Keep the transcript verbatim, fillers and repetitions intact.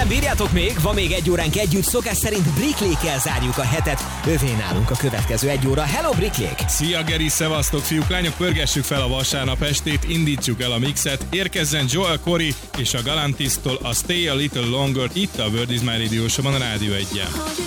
Nem bírjátok még, van még egy óránk együtt, szokás szerint Brickley-kel zárjuk a hetet. Övé nálunk a következő egy óra. Hello Bricklék! Szia Geri, szevasztok fiúk, lányok, pörgessük fel a vasárnap estét, indítsuk el a mixet, érkezzen Joel Corey és a Galantis-tól a Stay a Little Longer, itt a World is My Radio Show-ban a Rádió egyen.